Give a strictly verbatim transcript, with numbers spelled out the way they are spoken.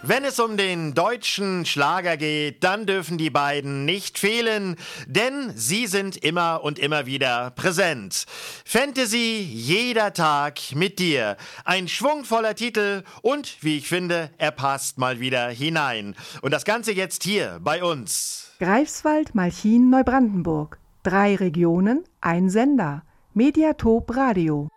Wenn es um den deutschen Schlager geht, dann dürfen die beiden nicht fehlen, denn sie sind immer und immer wieder präsent. Fantasy, jeder Tag mit dir. Ein schwungvoller Titel und, wie ich finde, er passt mal wieder hinein. Und das Ganze jetzt hier bei uns. Greifswald, Malchin, Neubrandenburg. Drei Regionen, ein Sender. Mediatop Radio.